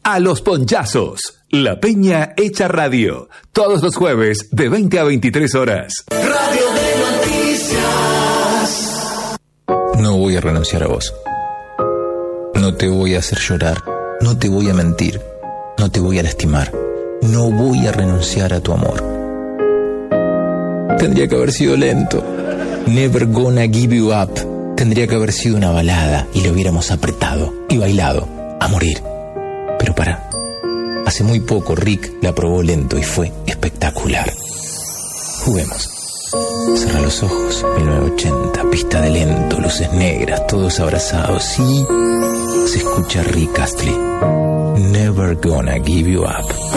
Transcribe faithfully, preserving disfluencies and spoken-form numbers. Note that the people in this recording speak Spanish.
a los ponchazos. La Peña Hecha Radio. Todos los jueves de veinte a veintitrés horas. Radio de Noticias. No voy a renunciar a vos. No te voy a hacer llorar. No te voy a mentir. No te voy a lastimar. No voy a renunciar a tu amor. Tendría que haber sido lento. Never gonna give you up. Tendría que haber sido una balada y le hubiéramos apretado y bailado a morir. Pero para. Hace muy poco Rick la probó lento y fue espectacular. Juguemos. Cerra los ojos. mil novecientos ochenta, pista de lento, luces negras, todos abrazados y se escucha Rick Astley. Never gonna give you up.